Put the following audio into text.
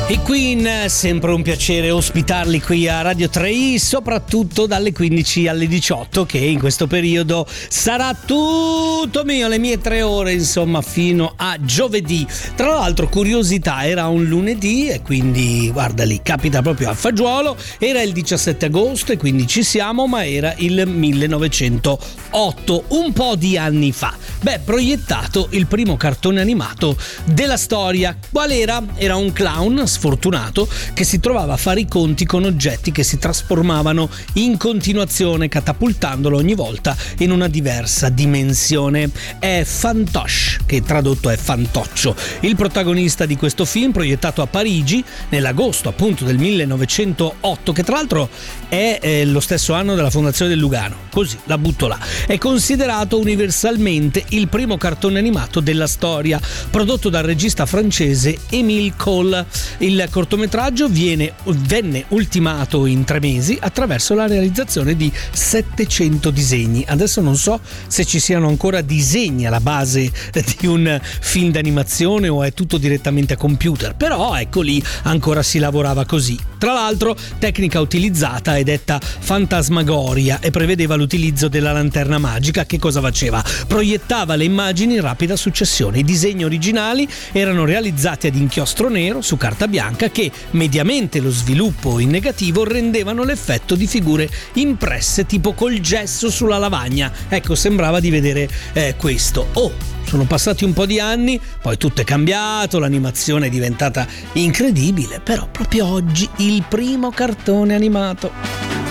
I Queen, sempre un piacere ospitarli qui a Radio 3i, soprattutto dalle 15 alle 18, che in questo periodo sarà tutto mio, le mie 3 ore, insomma, fino a giovedì. Tra l'altro, curiosità, era un lunedì e quindi, guarda lì, capita proprio a fagiolo, era il 17 agosto e quindi ci siamo, ma era il 1908, un po' di anni fa. Proiettato il primo cartone animato della storia. Qual era? Era un clown sfortunato che si trovava a fare i conti con oggetti che si trasformavano in continuazione, catapultandolo ogni volta in una diversa dimensione. È Fantoche, che tradotto è fantoccio, il protagonista di questo film, proiettato a Parigi nell'agosto appunto del 1908, che tra l'altro è lo stesso anno della fondazione del Lugano, così la butto là. È considerato universalmente il primo cartone animato della storia, prodotto dal regista francese Émile Cohl. Il cortometraggio venne ultimato in 3 mesi attraverso la realizzazione di 700 disegni. Adesso non so se ci siano ancora disegni alla base di un film d'animazione o è tutto direttamente a computer, però ecco lì ancora si lavorava così. Tra l'altro, tecnica utilizzata è detta fantasmagoria e prevedeva l'utilizzo della lanterna magica. Che cosa faceva? Proiettava le immagini in rapida successione. I disegni originali erano realizzati ad inchiostro nero su carta bianca che, mediamente lo sviluppo in negativo, rendevano l'effetto di figure impresse tipo col gesso sulla lavagna. Ecco, sembrava di vedere questo. Sono passati un po' di anni, poi tutto è cambiato, l'animazione è diventata incredibile, però proprio oggi il primo cartone animato.